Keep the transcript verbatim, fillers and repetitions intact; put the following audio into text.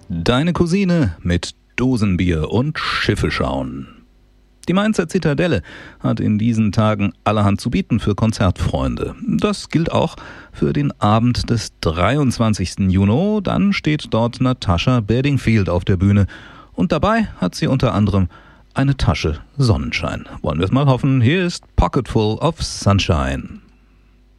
Deine Cousine mit Dosenbier und Schiffe schauen. Die Mainzer Zitadelle hat in diesen Tagen allerhand zu bieten für Konzertfreunde. Das gilt auch für den Abend des dreiundzwanzigsten Juni. Dann steht dort Natascha Bedingfield auf der Bühne. Und dabei hat sie unter anderem eine Tasche Sonnenschein. Wollen wir es mal hoffen? Hier ist Pocketful of Sunshine.